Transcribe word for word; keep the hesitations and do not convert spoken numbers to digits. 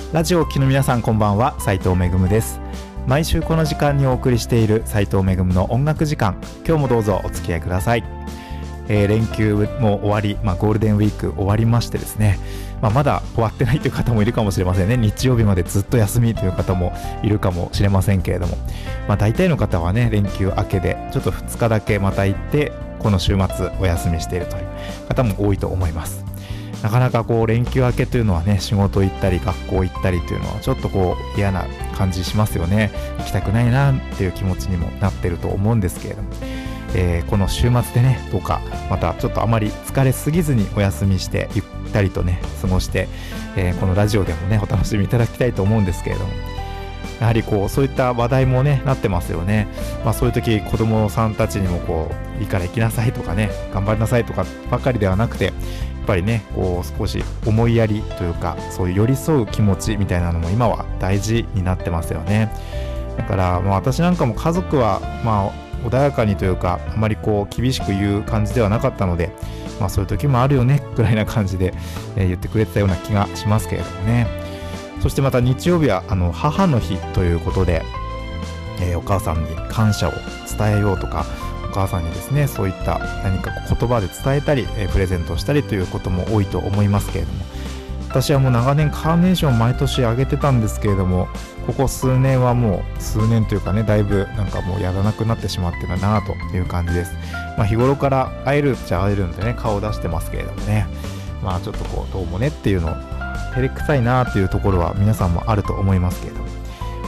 ラジオを聴きの皆さん、こんばんは。斉藤めぐむです。毎週この時間にお送りしている斉藤めぐむの音楽時間、今日もどうぞお付き合いください。えー、連休も終わり、まあ、ゴールデンウィーク終わりましてですね、まあ、まだ終わってないという方もいるかもしれませんね。日曜日までずっと休みという方もいるかもしれませんけれども、まあ、大体の方はね、連休明けでちょっとふつかだけまた行ってこの週末お休みしているという方も多いと思います。なかなかこう連休明けというのはね、仕事行ったり学校行ったりというのはちょっとこう嫌な感じしますよね。行きたくないなっていう気持ちにもなってると思うんですけれども、えー、この週末でね、どうかまたちょっとあまり疲れすぎずにお休みしてゆったりとね過ごして、えー、このラジオでもねお楽しみいただきたいと思うんですけれども、やはりこうそういった話題もねなってますよね。まあそういう時子供さんたちにもこういいから行きなさいとかね、頑張りなさいとかばかりではなくて、やっぱりねこう少し思いやりというか、そういう寄り添う気持ちみたいなのも今は大事になってますよね。だからまあ私なんかも家族はまあ穏やかにというか、あまりこう厳しく言う感じではなかったので、まあそういう時もあるよねぐらいな感じで、えー、言ってくれてたような気がしますけれどもね。そしてまた日曜日はあの母の日ということで、えー、お母さんに感謝を伝えようとか、お母さんにですねそういった何か言葉で伝えたり、えー、プレゼントしたりということも多いと思いますけれども、私はもう長年カーネーションを毎年あげてたんですけれども、ここ数年はもう数年というかね、だいぶなんかもうやらなくなってしまってるなという感じです。まあ日頃から会えるっちゃ会えるんでね、顔を出してますけれどもね、まあちょっとこうどうもねっていうの照れくさいなっていうところは皆さんもあると思いますけれども、